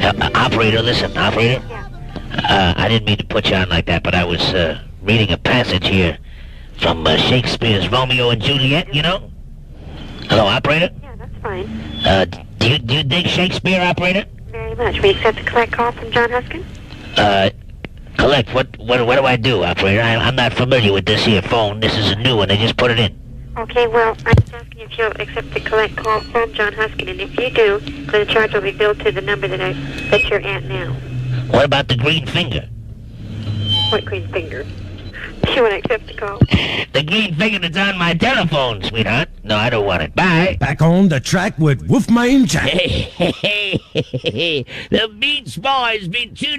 Operator, listen, operator. Yeah. I didn't mean to put you on like that, but I was reading a passage here from Shakespeare's Romeo and Juliet, you know? Hello, operator? Yeah, that's fine. Do you dig Shakespeare, operator? Very much. We accept a collect call from John Huskin? Collect, what do I do, operator? I'm not familiar with this here phone. This is a new one. They just put it in. Okay, well, I'm just asking if you'll accept the collect call from John Huskin, and if you do, then the charge will be billed to the number that you're at now. What about the green finger? What green finger? You want to accept the call? The green finger that's on my telephone, sweetheart. No, I don't want it. Bye. Back on the track with Wolfman Jack. The Beach Boys been tuning